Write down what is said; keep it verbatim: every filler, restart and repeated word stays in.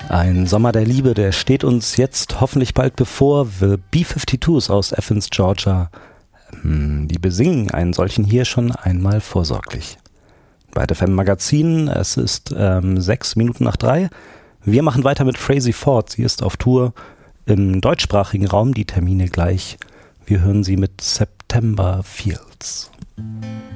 Ein Sommer der Liebe, der steht uns jetzt hoffentlich bald bevor. The B fünfundfünfzig aus Athens, Georgia, hm, die besingen einen solchen hier schon einmal vorsorglich. Bei F M Magazin, es ist ähm, sechs Minuten nach drei. Wir machen weiter mit Frazey Ford. Sie ist auf Tour im deutschsprachigen Raum, die Termine gleich. Wir hören sie mit September Fields.